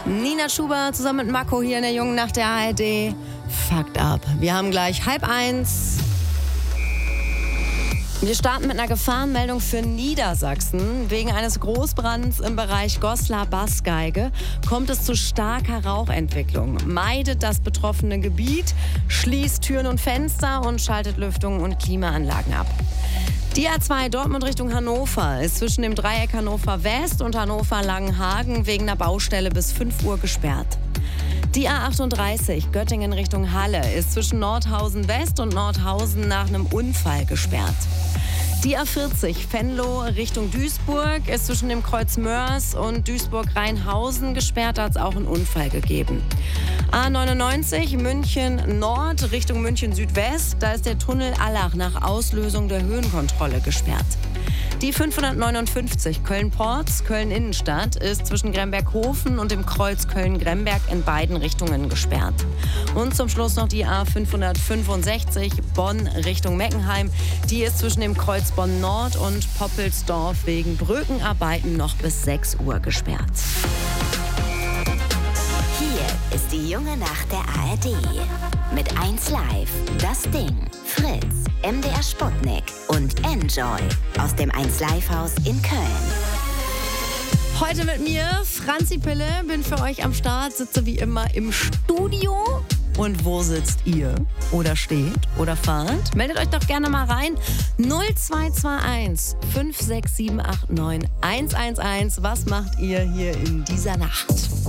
Nina Schuber zusammen mit Marco hier in der Jungen Nacht der ARD. Fucked up. Wir haben gleich 12:30. Wir starten mit einer Gefahrenmeldung für Niedersachsen. Wegen eines Großbrands im Bereich Goslar-Bassgeige kommt es zu starker Rauchentwicklung. Meidet das betroffene Gebiet, schließt Türen und Fenster und schaltet Lüftung und Klimaanlagen ab. Die A2 Dortmund Richtung Hannover ist zwischen dem Dreieck Hannover West und Hannover Langenhagen wegen einer Baustelle bis 5 Uhr gesperrt. Die A38 Göttingen Richtung Halle ist zwischen Nordhausen West und Nordhausen nach einem Unfall gesperrt. Die A40 Venlo Richtung Duisburg ist zwischen dem Kreuz Mörs und Duisburg-Rheinhausen gesperrt, da hat es auch einen Unfall gegeben. A99 München Nord Richtung München Südwest, da ist der Tunnel Allach nach Auslösung der Höhenkontrolle gesperrt. Die 559 Köln-Porz, Köln-Innenstadt ist zwischen Gremberghofen und dem Kreuz Köln-Gremberg in beiden Richtungen gesperrt. Und zum Schluss noch die A565 Bonn Richtung Meckenheim. Die ist zwischen dem Kreuz Bonn-Nord und Poppelsdorf wegen Brückenarbeiten noch bis 6 Uhr gesperrt. Hier ist die Junge Nacht der ARD. Mit 1Live, Das Ding, Fritz, MDR Sputnik und Enjoy aus dem 1Live-Haus in Köln. Heute mit mir, Franzi Pille, bin für euch am Start, sitze wie immer im Studio. Und wo sitzt ihr? Oder steht? Oder fahrt? Meldet euch doch gerne mal rein. 0221 56789 111. Was macht ihr hier in dieser Nacht?